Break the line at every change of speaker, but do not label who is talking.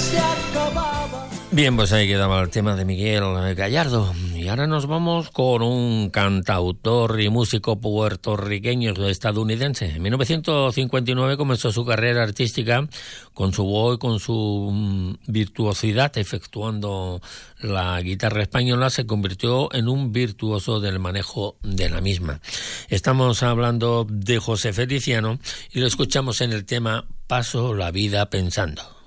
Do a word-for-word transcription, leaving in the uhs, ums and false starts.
se acababa.
Bien, pues ahí quedaba el tema de Miguel Gallardo. Y ahora nos vamos con un cantautor y músico puertorriqueño estadounidense. En mil novecientos cincuenta y nueve comenzó su carrera artística con su voz y con su virtuosidad, efectuando la guitarra española. Se convirtió en un virtuoso del manejo de la misma. Estamos hablando de José Feliciano y lo escuchamos en el tema Paso la vida pensando.